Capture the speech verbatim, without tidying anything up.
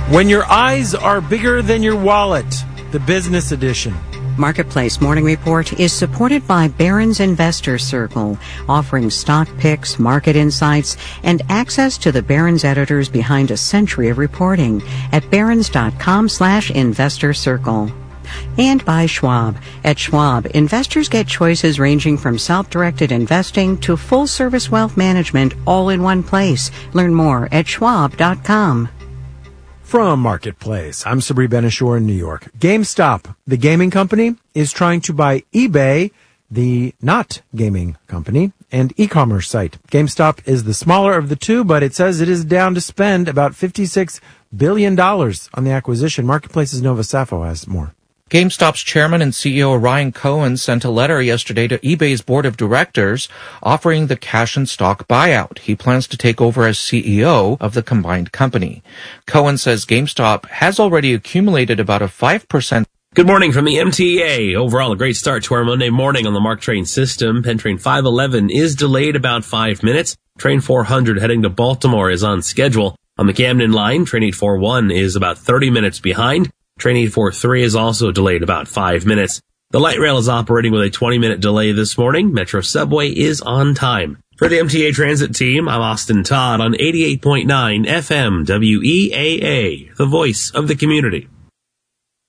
When your eyes are bigger than your wallet, the business edition. Marketplace Morning Report is supported by Barron's Investor Circle, offering stock picks, market insights, and access to the Barron's editors behind a century of reporting at barrons.com slash investor circle. And by Schwab. At Schwab, investors get choices ranging from self-directed investing to full-service wealth management all in one place. Learn more at schwab dot com. From Marketplace, I'm Sabri Ben-Achour in New York. GameStop, the gaming company, is trying to buy eBay, the not gaming company, and e-commerce site. GameStop is the smaller of the two, but it says it is down to spend about fifty-six billion dollars on the acquisition. Marketplace's Nova Safo has more. GameStop's chairman and C E O Ryan Cohen sent a letter yesterday to eBay's board of directors offering the cash and stock buyout. He plans to take over as C E O of the combined company. Cohen says GameStop has already accumulated about a five percent. Good morning from the M T A. Overall, a great start to our Monday morning on the MARC train system. Penn Train five eleven is delayed about five minutes. Train four hundred heading to Baltimore is on schedule. On the Camden line, Train eight forty-one is about thirty minutes behind. Train eight forty-three is also delayed about five minutes. The light rail is operating with a twenty-minute delay this morning. Metro Subway is on time. For the M T A Transit team, I'm Austin Todd on eighty-eight point nine F M W E A A, the voice of the community.